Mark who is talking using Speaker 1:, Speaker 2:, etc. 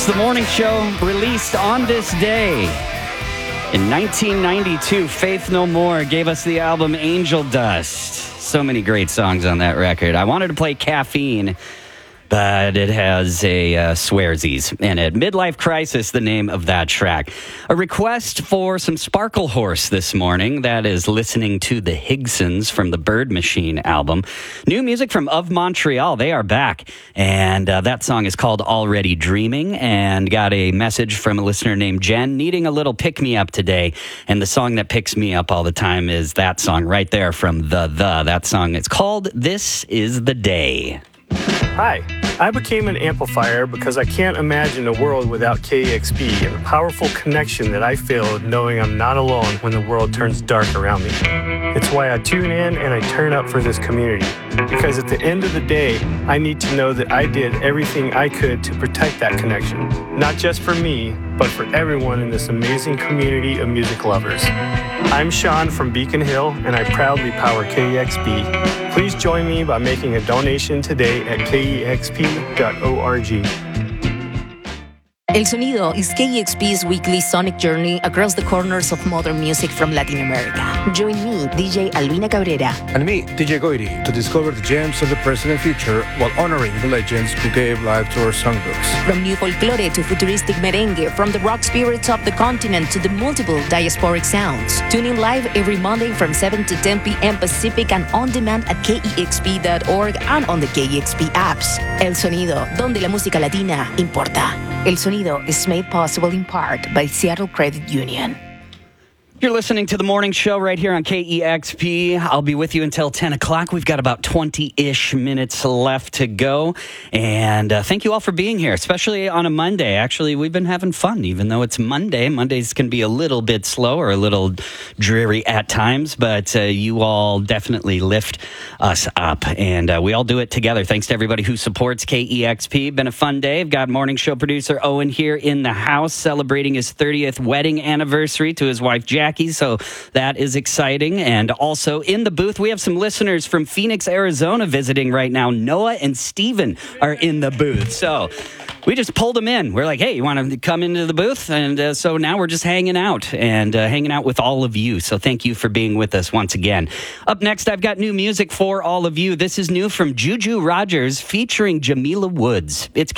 Speaker 1: It's the morning show released on this day. In 1992, Faith No More gave us the album Angel Dust. So many great songs on that record. I wanted to play Caffeine, but it has a swearsies in it. Midlife Crisis, the name of that track. A request for some Sparkle Horse this morning. That is listening to the Higsons from the Bird Machine album. New music from Of Montreal. They are back. And that song is called Already Dreaming. And got a message from a listener named Jen needing a little pick-me-up today. And the song that picks me up all the time is that song right there from That song. It's called This Is the Day.
Speaker 2: Hi, I became an amplifier because I can't imagine a world without KEXP and the powerful connection that I feel knowing I'm not alone when the world turns dark around me. It's why I tune in and I turn up for this community, because at the end of the day, I need to know that I did everything I could to protect that connection, not just for me, but for everyone in this amazing community of music lovers. I'm Sean from Beacon Hill, and I proudly power KEXP. Please join me by making a donation today at kexp.org.
Speaker 3: El Sonido is KEXP's weekly sonic journey across the corners of modern music from Latin America. Join me, DJ Albina Cabrera.
Speaker 4: And me, DJ Goiri, to discover the gems of the present and future while honoring the legends who gave life to our songbooks.
Speaker 3: From new folklore to futuristic merengue, from the rock spirits of the continent to the multiple diasporic sounds. Tune in live every Monday from 7 to 10 p.m. Pacific and on demand at kexp.org and on the KEXP apps. El Sonido, donde la música latina importa. El Sonido is made possible in part by Seattle Credit Union.
Speaker 1: You're listening to the morning show right here on KEXP. I'll be with you until 10 o'clock. We've got about 20-ish minutes left to go. And thank you all for being here, especially on a Monday. Actually, we've been having fun, even though it's Monday. Mondays can be a little bit slow or a little dreary at times, but you all definitely lift us up. And we all do it together. Thanks to everybody who supports KEXP. Been a fun day. I've got morning show producer Owen here in the house celebrating his 30th wedding anniversary to his wife, Jackie. So that is exciting. And also in the booth, we have some listeners from Phoenix, Arizona visiting right now. Noah and Steven are in the booth. So we just pulled them in. We're like, hey, you want to come into the booth? And so now we're just hanging out and hanging out with all of you. So thank you for being with us once again. Up next, I've got new music for all of you. This is new from Juju Rogers featuring Jamila Woods. It's